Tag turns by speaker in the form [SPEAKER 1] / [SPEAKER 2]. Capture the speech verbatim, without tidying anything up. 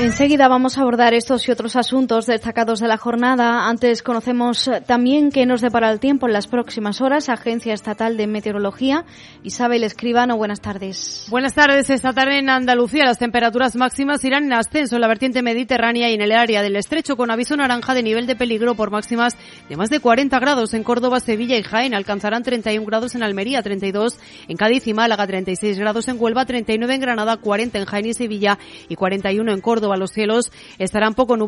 [SPEAKER 1] Enseguida vamos a abordar estos y otros asuntos destacados de la jornada. Antes conocemos también qué nos depara el tiempo en las próximas horas. Agencia Estatal de Meteorología. Isabel Escribano, buenas tardes.
[SPEAKER 2] Buenas tardes. Esta tarde en Andalucía las temperaturas máximas irán en ascenso en la vertiente mediterránea y en el área del Estrecho, con aviso naranja de nivel de peligro por máximas de más de cuarenta grados en Córdoba, Sevilla y Jaén. Alcanzarán treinta y un grados en Almería, treinta y dos en Cádiz y Málaga, treinta y seis grados en Huelva, treinta y nueve en Granada, cuarenta en Jaén y Sevilla y cuarenta y uno en Córdoba. Los cielos estarán poco nubosos